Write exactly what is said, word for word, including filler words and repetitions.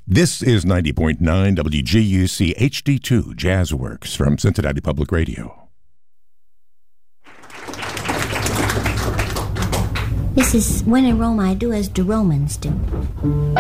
This is ninety point nine W G U C H D two Jazzworks from Cincinnati Public Radio. This is When in Rome I Do as the Romans Do.